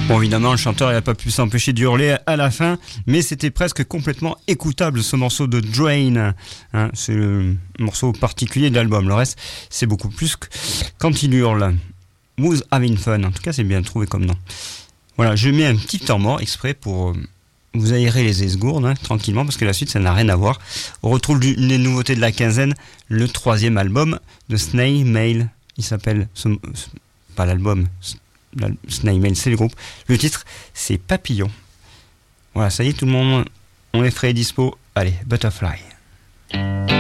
Bon, évidemment, le chanteur n'a pas pu s'empêcher d'hurler à la fin, mais c'était presque complètement écoutable, ce morceau de Drain. Hein, c'est le morceau particulier de l'album. Le reste, c'est beaucoup plus quand il hurle. Who's Having Fun. En tout cas, c'est bien trouvé comme nom. Voilà, je mets un petit temps mort exprès pour vous aérer les esgourdes, hein, tranquillement, parce que la suite, ça n'a rien à voir. On retrouve les nouveautés de la quinzaine, le 3e album de Snail Mail. Il s'appelle... pas l'album... Snail Mail, c'est le groupe. Le titre, c'est Papillon. Voilà, ça y est, tout le monde, on est frais et dispo. Allez, Butterfly.